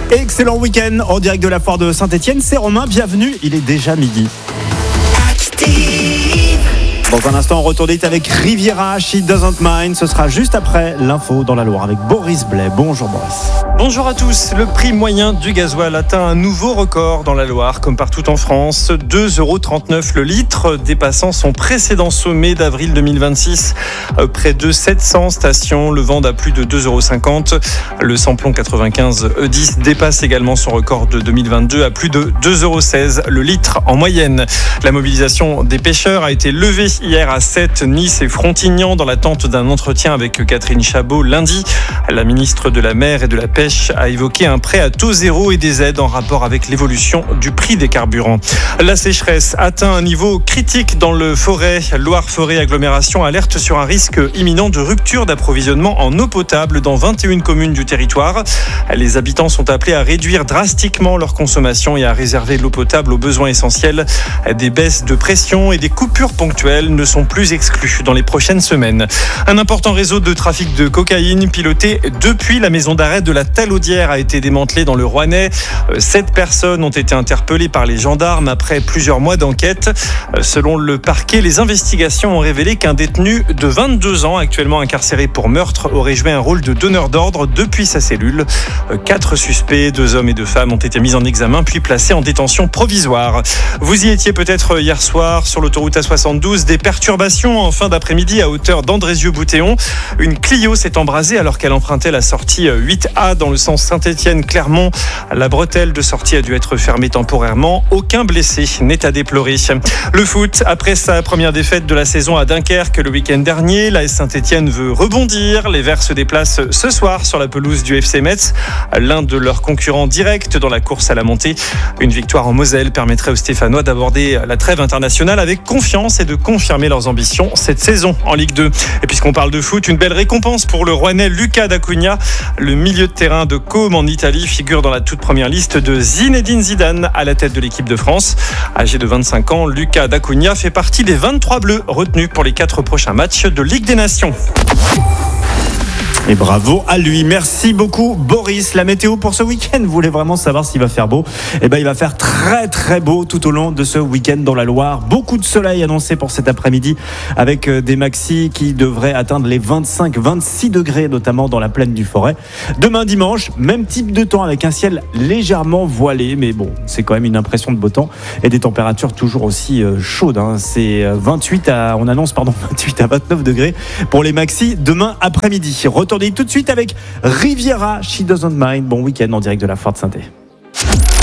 Excellent week-end en direct de la foire de Saint-Etienne. C'est Romain, bienvenue, il est déjà midi. Dans un instant, on retourne avec Riviera, She Doesn't Mind. Ce sera juste après l'info dans la Loire avec Boris Blais. Bonjour Boris. Bonjour à tous. Le prix moyen du gasoil atteint un nouveau record dans la Loire, comme partout en France. 2,39 € le litre, dépassant son précédent sommet d'avril 2026. Près de 700 stations le vendent à plus de 2,50 €. Le samplon 95 E10 dépasse également son record de 2022 à plus de 2,16 € le litre en moyenne. La mobilisation des pêcheurs a été levée hier à Sète, Nice et Frontignan dans l'attente d'un entretien avec Catherine Chabot lundi. La ministre de la Mer et de la Pêche a évoqué un prêt à taux zéro et des aides en rapport avec l'évolution du prix des carburants. La sécheresse atteint un niveau critique dans le Forêt. Loire-Forêt Agglomération alerte sur un risque imminent de rupture d'approvisionnement en eau potable dans 21 communes du territoire. Les habitants sont appelés à réduire drastiquement leur consommation et à réserver l'eau potable aux besoins essentiels. Des baisses de pression et des coupures ponctuelles ne sont plus exclus dans les prochaines semaines. Un important réseau de trafic de cocaïne piloté depuis la maison d'arrêt de la Talaudière a été démantelé dans le Rouennais. 7 personnes ont été interpellées par les gendarmes après plusieurs mois d'enquête. Selon le parquet, les investigations ont révélé qu'un détenu de 22 ans, actuellement incarcéré pour meurtre, aurait joué un rôle de donneur d'ordre depuis sa cellule. 4 suspects, 2 hommes et 2 femmes, ont été mis en examen puis placés en détention provisoire. Vous y étiez peut-être hier soir sur l'autoroute A72. Des perturbations en fin d'après-midi à hauteur d'Andrézieux-Boutéon. Une Clio s'est embrasée alors qu'elle empruntait la sortie 8A dans le sens Saint-Etienne-Clermont. La bretelle de sortie a dû être fermée temporairement. Aucun blessé n'est à déplorer. Le foot, après sa première défaite de la saison à Dunkerque le week-end dernier, l'AS Saint-Etienne veut rebondir. Les Verts se déplacent ce soir sur la pelouse du FC Metz, l'un de leurs concurrents directs dans la course à la montée. Une victoire en Moselle permettrait aux Stéphanois d'aborder la trêve internationale avec confiance et de confirmer leurs ambitions cette saison en Ligue 2. Et puisqu'on parle de foot, une belle récompense pour le Rouennais Luca D'Acunha. Le milieu de terrain de Côme en Italie figure dans la toute première liste de Zinedine Zidane à la tête de l'équipe de France. Âgé de 25 ans, Luca D'Acunha fait partie des 23 bleus retenus pour les 4 prochains matchs de Ligue des Nations. Et bravo à lui. Merci beaucoup Boris. La météo pour ce week-end, vous voulez vraiment savoir s'il va faire beau? Eh ben, il va faire très très beau tout au long de ce week-end dans la Loire. Beaucoup de soleil annoncé pour cet après-midi avec des maxis qui devraient atteindre les 25-26 degrés, notamment dans la plaine du Forêt. Demain dimanche, même type de temps avec un ciel légèrement voilé, mais bon, c'est quand même une impression de beau temps et des températures toujours aussi chaudes. C'est 28 à 29 degrés pour les maxis demain après-midi. Retournez tout de suite avec Riviera, She Doesn't Mind. Bon week-end en direct de la foire de Saint-Etienne.